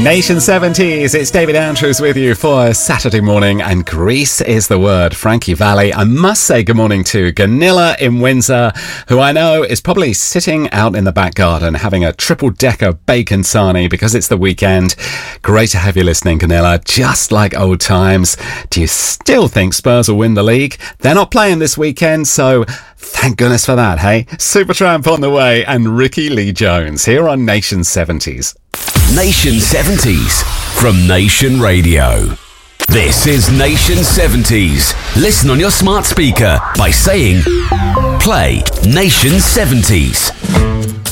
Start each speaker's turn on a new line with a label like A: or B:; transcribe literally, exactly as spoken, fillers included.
A: Nation seventies, it's David Andrews with you for a Saturday morning, and Greece is the word. Frankie Valli. I must say good morning to Ganilla in Windsor, who I know is probably sitting out in the back garden having a triple-decker bacon sarnie because it's the weekend. Great to have you listening, Ganilla. Just like old times. Do you still think Spurs will win the league? They're not playing this weekend, so thank goodness for that, hey? Supertramp on the way, and Ricky Lee Jones here on Nation seventies.
B: Nation seventies from Nation Radio. This is Nation seventies. Listen on your smart speaker by saying, play Nation seventies.